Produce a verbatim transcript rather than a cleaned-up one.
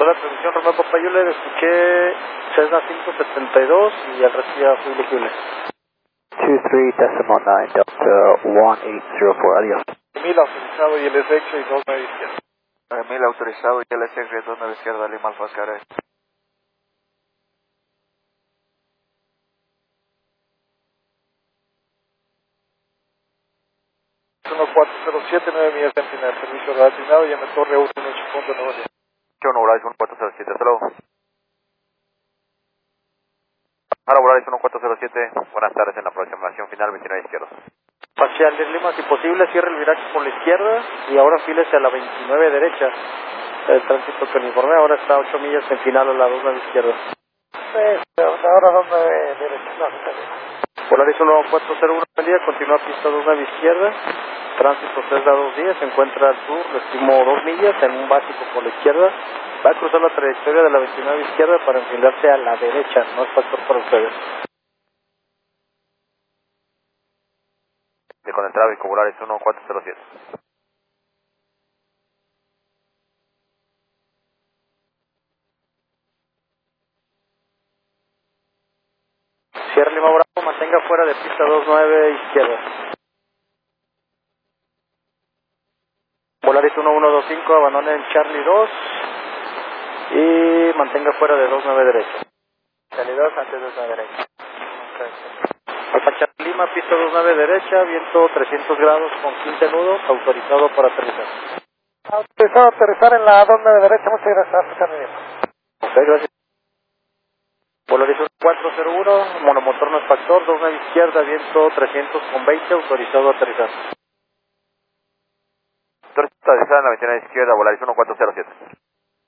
la transmisión, Romeo Papa Juliet, escuché Cessna cinco setenta y dos y el resto ya fue elegible. two three decimal nine Delta one eight zero four, adiós. mil autorizado y el S X y dos nueve izquierda. mil autorizado y el S X dos nueve izquierda, Lima Alfa Oscar. uno cuatro cero siete, nueve millas de final, servicio relacionado y en el torre uno ocho punto nueve. John Horizon uno cuatro cero siete, hasta luego. Ahora Horizon uno cuatro cero siete, buenas tardes en la aproximación final, veintinueve izquierda. Facial de Lima, si posible, cierre el viraje por la izquierda y ahora fílese a la veintinueve derecha. El tránsito que le informé ahora está a ocho millas en final a la dos nueve izquierda. Sí, ahora dos nueve derecha, no, está bien. Polaris uno cuatro cero uno, buen día, continúa pista dos nueve izquierda. Tránsito Cessna dos diez, se encuentra al sur, le estimo dos millas en un básico por la izquierda. Va a cruzar la trayectoria de la veintinueve izquierda para enfilarse a la derecha, no es factor para ustedes. De con el tráfico, Polaris uno cuatro cero siete. Sierra Lima Bravo, mantenga fuera de pista dos nueve izquierda. Polaris uno uno dos cinco, abandone en Charlie dos y mantenga fuera de dos nueve derecha. Charlie dos antes de dos nueve derecha. Alfa Charlie Lima, pista dos nueve derecha, viento trescientos grados con quince nudos, autorizado para aterrizar. Autorizado a aterrizar en la dos nueve derecha, muchas gracias, Charlie. Ok, gracias. Polaris uno cuatro cero uno, monomotor no es factor, dos nueve izquierda, viento trescientos con veinte, autorizado a aterrizar. Autorizado en la veintinueve izquierda, Polaris uno cuatro cero siete.